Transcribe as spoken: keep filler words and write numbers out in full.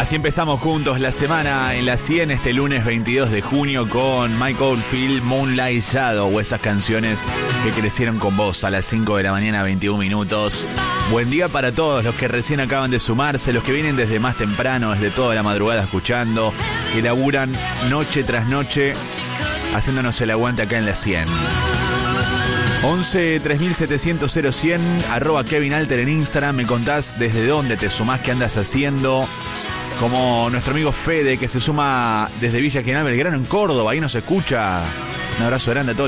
Así empezamos juntos la semana en la cien este lunes veintidós de junio con Mike Oldfield, Moonlight Shadow, o esas canciones que crecieron con vos a las cinco de la mañana, veintiún minutos. Buen día para todos los que recién acaban de sumarse, los que vienen desde más temprano, desde toda la madrugada escuchando, que laburan noche tras noche haciéndonos el aguante acá en la cien. once tres mil setecientos cero cien, arroba Kevin Alter en Instagram. Me contás desde dónde te sumás, qué andas haciendo. Como nuestro amigo Fede, que se suma desde Villa General Belgrano en Córdoba, ahí nos escucha. Un abrazo grande a todos